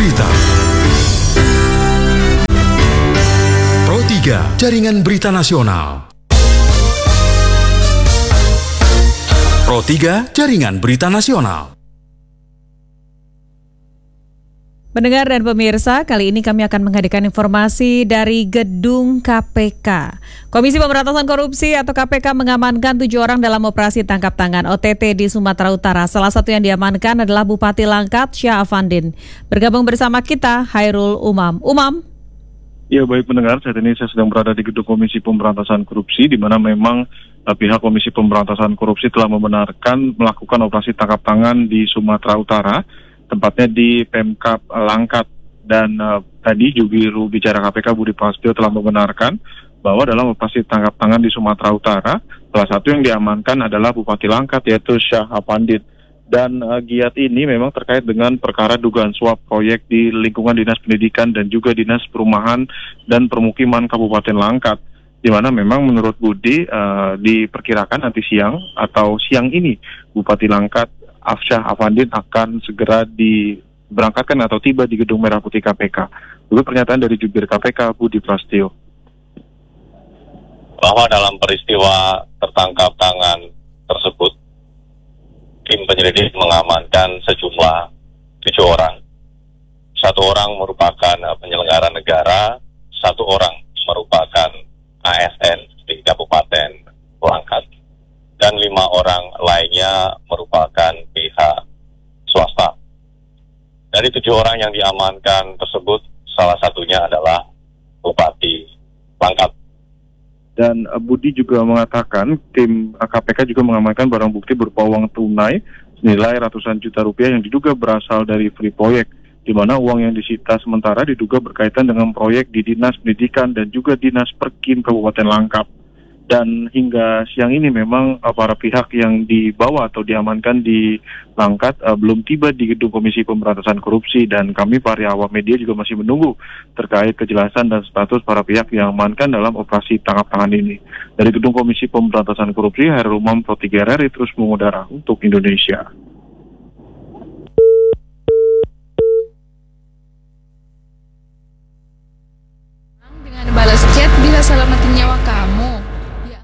Berita Pro 3, Jaringan Berita Nasional. Pro 3, Jaringan Berita Nasional. Pendengar dan pemirsa, kali ini kami akan menghadirkan informasi dari Gedung KPK. Komisi Pemberantasan Korupsi atau KPK mengamankan 7 orang dalam operasi tangkap tangan OTT di Sumatera Utara. Salah satu yang diamankan adalah Bupati Langkat, Syah Afandin. Bergabung bersama kita, Hairul Umam. Umam. Ya, baik pendengar, saat ini saya sedang berada di Gedung Komisi Pemberantasan Korupsi, di mana memang pihak Komisi Pemberantasan Korupsi telah membenarkan melakukan operasi tangkap tangan di Sumatera Utara, tempatnya di Pemkab Langkat. Dan tadi juru bicara KPK Budi Prasetyo telah membenarkan bahwa dalam operasi tangkap tangan di Sumatera Utara, salah satu yang diamankan adalah Bupati Langkat, yaitu Syah Afandin. Dan giat ini memang terkait dengan perkara dugaan suap proyek di lingkungan Dinas Pendidikan dan juga Dinas Perumahan dan Permukiman Kabupaten Langkat, di mana memang menurut Budi diperkirakan nanti siang atau siang ini Bupati Langkat Syah Afandin akan segera diberangkatkan atau tiba di Gedung Merah Putih KPK. Dulu pernyataan dari jubir KPK Budi Prasetyo. Bahwa dalam peristiwa tertangkap tangan tersebut, tim penyelidik mengamankan sejumlah 7 orang. 1 orang merupakan penyelenggara negara, 1 orang merupakan ASN di Kabupaten Langkat, dan 5 orang lainnya merupakan pihak swasta. Dari 7 orang yang diamankan tersebut, salah satunya adalah Bupati Langkat. Dan Budi juga mengatakan tim KPK juga mengamankan barang bukti berupa uang tunai senilai ratusan juta rupiah yang diduga berasal dari free proyek, di mana uang yang disita sementara diduga berkaitan dengan proyek di Dinas Pendidikan dan juga Dinas Perkim Kabupaten Langkat. Dan hingga siang ini memang para pihak yang dibawa atau diamankan di Langkat belum tiba di Gedung Komisi Pemberantasan Korupsi, dan kami para awak media juga masih menunggu terkait kejelasan dan status para pihak yang diamankan dalam operasi tangkap tangan ini. Dari Gedung Komisi Pemberantasan Korupsi, Hairul Umam, Pro 3 RRI terus mengudara untuk Indonesia.